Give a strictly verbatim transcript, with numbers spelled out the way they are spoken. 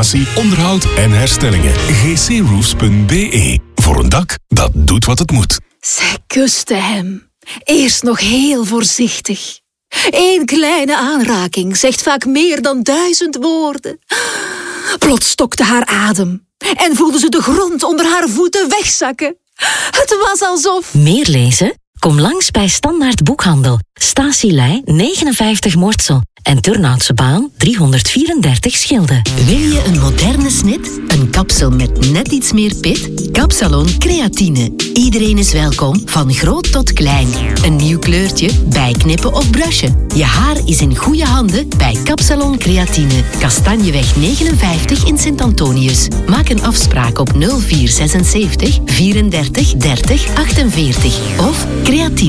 installatie, onderhoud en herstellingen. g c roofs punt b e. Voor een dak dat doet wat het moet. Zij kuste hem. Eerst nog heel voorzichtig. Eén kleine aanraking zegt vaak meer dan duizend woorden. Plots stokte haar adem en voelde ze de grond onder haar voeten wegzakken. Het was alsof... Meer lezen? Kom langs bij Standaard Boekhandel. Statielei negenenvijftig Mortsel. En Turnhoutse Baan driehonderdvierendertig Schilde. Wil je een moderne snit? Een kapsel met net iets meer pit? Kapsalon Creatine. Iedereen is welkom, van groot tot klein. Een nieuw kleurtje, bijknippen of brushen. Je haar is in goede handen bij Kapsalon Creatine. Kastanjeweg negenenvijftig in Sint-Antonius. Maak een afspraak op nul vier zesenzeventig vierendertig dertig achtenveertig of creatine.